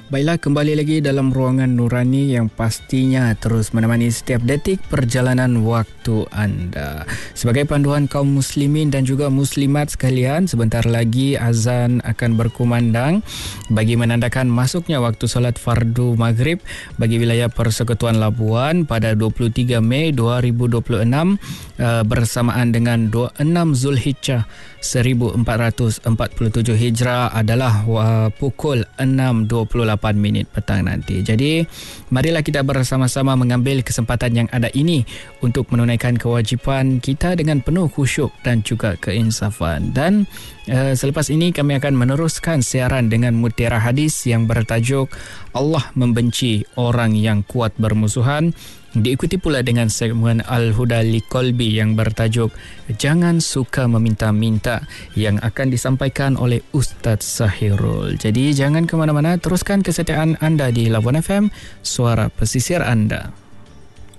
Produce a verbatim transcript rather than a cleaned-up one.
Baiklah, kembali lagi dalam ruangan Nurani yang pastinya terus menemani setiap detik perjalanan waktu anda. Sebagai panduan kaum muslimin dan juga muslimat sekalian, sebentar lagi azan akan berkumandang bagi menandakan masuknya waktu solat fardu maghrib bagi wilayah Persekutuan Labuan pada dua puluh tiga Mei dua ribu dua puluh enam uh, bersamaan dengan dua puluh enam Zulhijjah seribu empat ratus empat puluh tujuh Hijrah adalah uh, pukul enam dua puluh lapan minit petang nanti. Jadi, marilah kita bersama-sama mengambil kesempatan yang ada ini untuk menunaikan kewajipan kita dengan penuh khusyuk dan juga keinsafan. Dan uh, selepas ini kami akan meneruskan siaran dengan mutiara hadis yang bertajuk Allah membenci orang yang kuat bermusuhan. Diikuti pula dengan segmen Al-Huda Liqalbi yang bertajuk Jangan Suka Meminta-Minta yang akan disampaikan oleh Ustaz Sahirul. Jadi jangan ke mana-mana, teruskan kesetiaan anda di Labuan F M, suara pesisir anda.